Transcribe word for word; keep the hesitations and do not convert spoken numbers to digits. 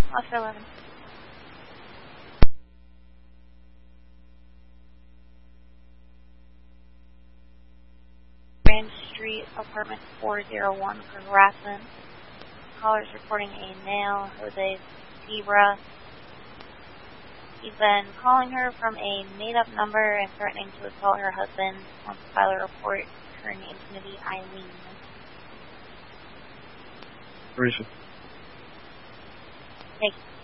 Officer eleven. Grand Street, apartment four oh one, Grafton. Caller's reporting a male, Jose Zebra. He's been calling her from a made-up number and threatening to assault her husband. Wants to file a report. Her name's going to be Eileen. Where is she? Thank you.